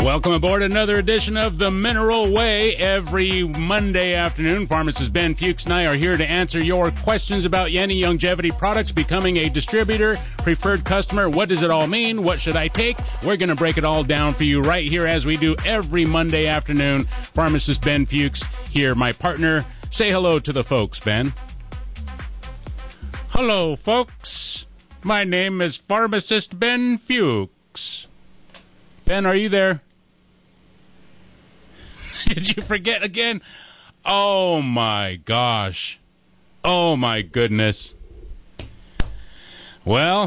Welcome aboard another edition of The Mineral Way. Every Monday afternoon, pharmacist Ben Fuchs and I are here to answer your questions about Yeti Longevity products, becoming a distributor, preferred customer. What does it all mean? What should I take? We're going to break it all down for you right here as we do every Monday afternoon. Pharmacist Ben Fuchs here, my partner. Say hello to the folks, Ben. Hello, folks. My name is Pharmacist Ben Fuchs. Ben, are you there? Did you forget again? Oh, my gosh. Oh, my goodness. Well,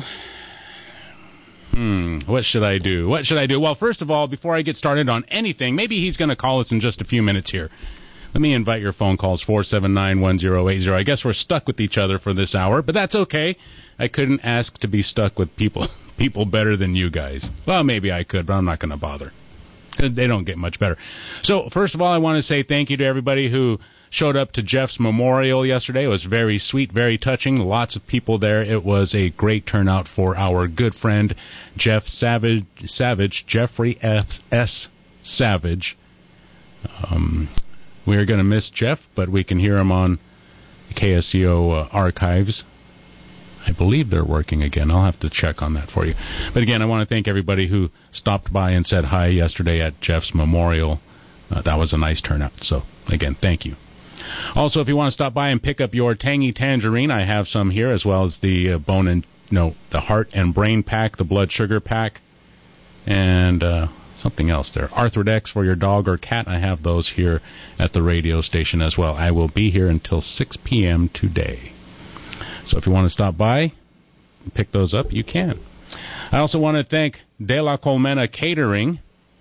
what should I do? What should I do? Well, first of all, before I get started on anything, maybe he's going to call us in just a few minutes here. Let me invite your phone calls, 479-1080. I guess we're stuck with each other for this hour, but that's okay. I couldn't ask to be stuck with people better than you guys. Well, maybe I could, but I'm not going to bother. They don't get much better. So, first of all, I want to say thank you to everybody who showed up to Jeff's memorial yesterday. It was very sweet, very touching. Lots of people there. It was a great turnout for our good friend Jeff Savage, Jeffrey S. Savage. We are going to miss Jeff, but we can hear him on KSCO archives. I believe they're working again. I'll have to check on that for you. But again, I want to thank everybody who stopped by and said hi yesterday at Jeff's memorial. That was a nice turnout. So, again, thank you. Also, if you want to stop by and pick up your Tangy Tangerine, I have some here, as well as the the heart and brain pack, the blood sugar pack, and something else there. Arthrodex for your dog or cat. I have those here at the radio station as well. I will be here until 6 p.m. today. So if you want to stop by and pick those up, you can. I also want to thank De La Colmena Catering.com.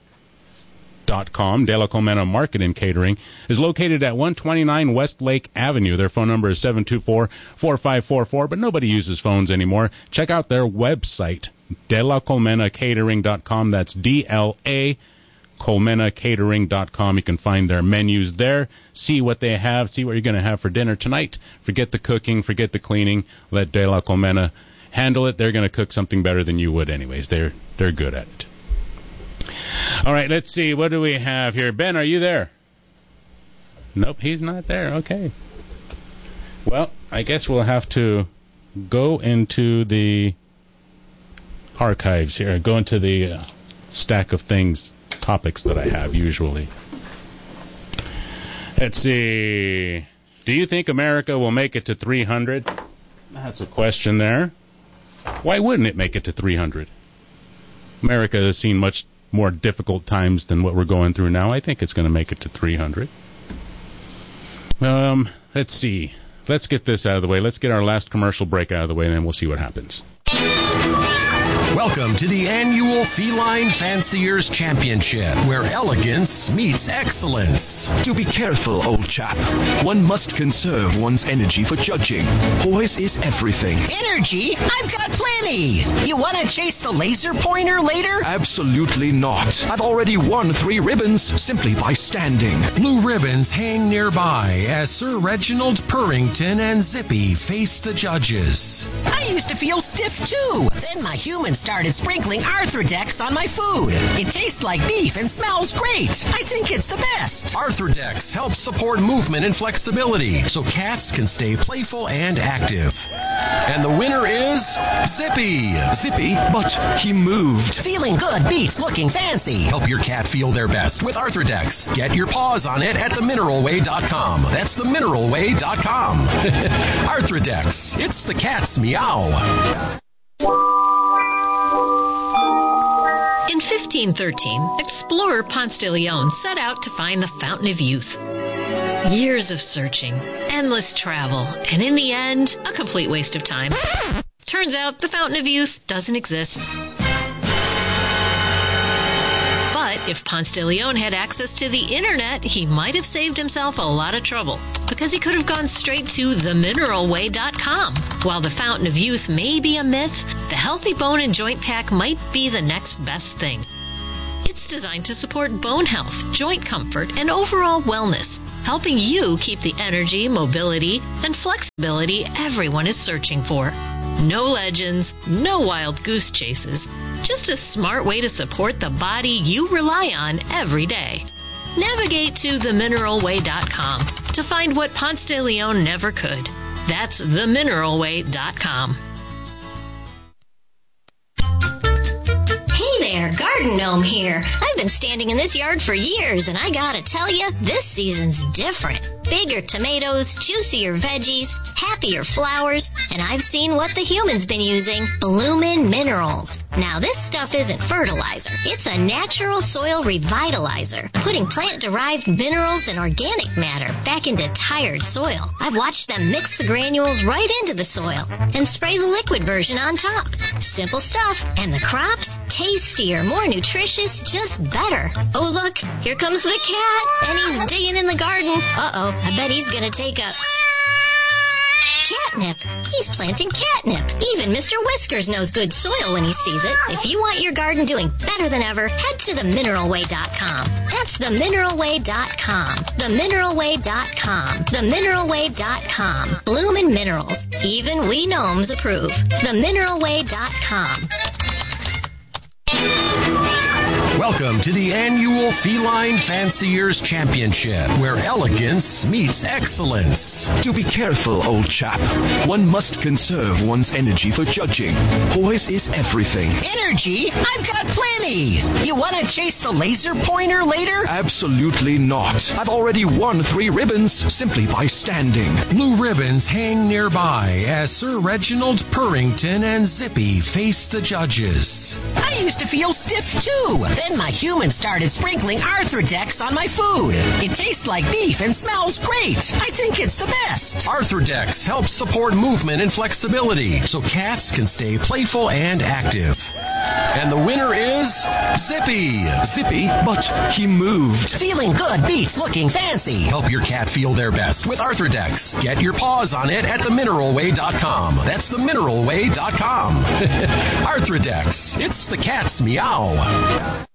De La Colmena Market and Catering is located at 129 Westlake Avenue. Their phone number is 724-4544, but nobody uses phones anymore. Check out their website, DelaColmenaCatering.com. That's D-L-A ColmenaCatering.com. You can find their menus there, see what they have, see what you're going to have for dinner tonight. Forget the cooking, forget the cleaning. Let De La Colmena handle it. They're going to cook something better than you would anyways. They're good at it. All right, let's see. What do we have here? Ben, are you there? Nope, he's not there. Okay. Well, I guess we'll have to go into the archives here. Go into the stack of topics that I have usually. Let's see. Do you think America will make it to 300? That's a question there. Why wouldn't it make it to 300? America has seen much more difficult times than what we're going through now. I think it's going to make it to 300. Let's see. Let's get this out of the way. Let's get our last commercial break out of the way, and then we'll see what happens. Welcome to the annual Feline Fanciers Championship, where elegance meets excellence. Do be careful, old chap. One must conserve one's energy for judging. Poise is everything. Energy? I've got plenty. You want to chase the laser pointer later? Absolutely not. I've already won 3 ribbons simply by standing. Blue ribbons hang nearby as Sir Reginald Purrington and Zippy face the judges. I used to feel stiff, too. Then my humans started sprinkling Arthrodex on my food. It tastes like beef and smells great. I think it's the best. Arthrodex helps support movement and flexibility so cats can stay playful and active. And the winner is Zippy. Zippy? But he moved. Feeling good beats looking fancy. Help your cat feel their best with Arthrodex. Get your paws on it at themineralway.com. That's themineralway.com. Arthrodex. It's the cat's meow. In 1513, explorer Ponce de Leon set out to find the Fountain of Youth. Years of searching, endless travel, and in the end, a complete waste of time. Turns out the Fountain of Youth doesn't exist. But if Ponce de Leon had access to the internet, he might have saved himself a lot of trouble, because he could have gone straight to themineralway.com. While the Fountain of Youth may be a myth, the Healthy Bone and Joint Pack might be the next best thing. It's designed to support bone health, joint comfort, and overall wellness, helping you keep the energy, mobility, and flexibility everyone is searching for. No legends, no wild goose chases, Just a smart way to support the body you rely on every day. Navigate to themineralway.com to find what Ponce de Leon never could. That's themineralway.com. Hey there, Garden Gnome here. I've been standing in this yard for years, and I gotta tell you, this season's different. Bigger tomatoes, juicier veggies, happier flowers, and I've seen what the human's been using, Bloomin' Minerals. Now, this stuff isn't fertilizer. It's a natural soil revitalizer, putting plant-derived minerals and organic matter back into tired soil. I've watched them mix the granules right into the soil and spray the liquid version on top. Simple stuff, and the crops? Tastier, more nutritious, just better. Oh, look, here comes the cat, and he's digging in the garden. Uh-oh, I bet he's gonna take a... catnip. He's planting catnip. Even Mr. Whiskers knows good soil when he sees it. If you want your garden doing better than ever, head to themineralway.com. That's themineralway.com. Themineralway.com. Themineralway.com. Bloomin' Minerals. Even we gnomes approve. Themineralway.com. Welcome to the annual Feline Fanciers Championship, where elegance meets excellence. Do be careful, old chap. One must conserve one's energy for judging. Poise is everything. Energy? I've got plenty. You want to chase the laser pointer later? Absolutely not. I've already won 3 ribbons simply by standing. Blue ribbons hang nearby as Sir Reginald Purrington and Zippy face the judges. I used to feel stiff too. Then my human started sprinkling Arthrodex on my food. It tastes like beef and smells great. I think it's the best. Arthrodex helps support movement and flexibility so cats can stay playful and active. And the winner is Zippy. Zippy, but he moved. Feeling good beats looking fancy. Help your cat feel their best with Arthrodex. Get your paws on it at themineralway.com. That's themineralway.com. Arthrodex. It's the cat's meow.